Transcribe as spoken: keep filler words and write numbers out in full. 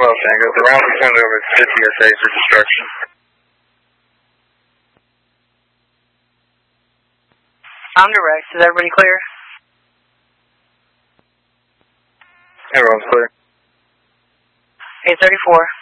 well, Tango. The round was turned over to T S A for destruction. I'm direct. Is everybody clear? Everyone's clear. eight thirty-four.